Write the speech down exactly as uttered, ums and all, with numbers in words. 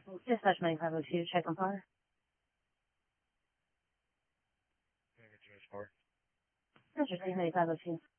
Dispatch ninety-five oh two, check on fire. Roger, ninety-five oh two.